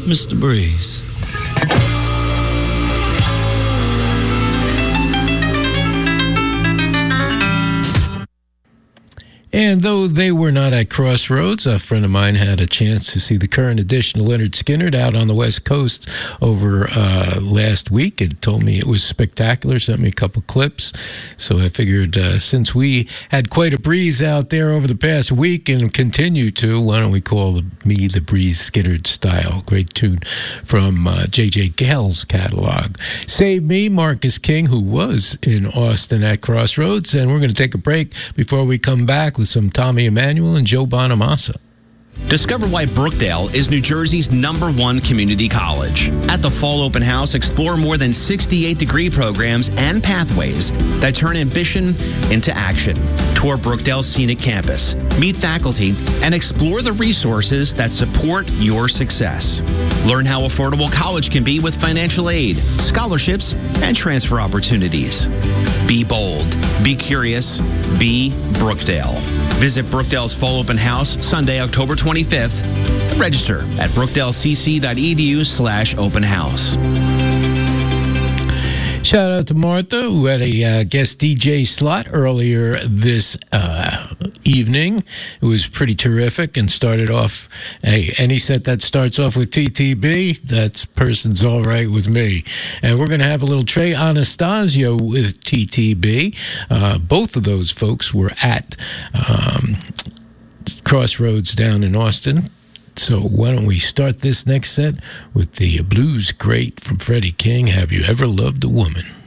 Mr. Breeze. And though they were not at Crossroads, a friend of mine had a chance to see the current edition of Lynyrd Skynyrd out on the West Coast over last week. It told me it was spectacular, sent me a couple clips. So I figured since we had quite a breeze out there over the past week and continue to, why don't we call me the Breeze Skynyrd Style? Great tune from J.J. Gale's catalog. Save Me, Marcus King, who was in Austin at Crossroads. And we're going to take a break before we come back with some Tommy Emmanuel and Joe Bonamassa. Discover why Brookdale is New Jersey's #1 community college. At the Fall Open House, explore more than 68 degree programs and pathways that turn ambition into action. Tour Brookdale's scenic campus, meet faculty, and explore the resources that support your success. Learn how affordable college can be with financial aid, scholarships, and transfer opportunities. Be bold, be curious, be Brookdale. Visit Brookdale's Fall Open House Sunday, October 25th. Register at brookdalecc.edu/open house. Shout out to Martha, who had a guest DJ slot earlier this evening. It was pretty terrific and started off, hey, any set that starts off with TTB, that person's all right with me. And we're going to have a little Trey Anastasio with TTB. Both of those folks were at Crossroads down in Austin. So why don't we start this next set with the blues great from Freddie King, Have You Ever Loved a Woman?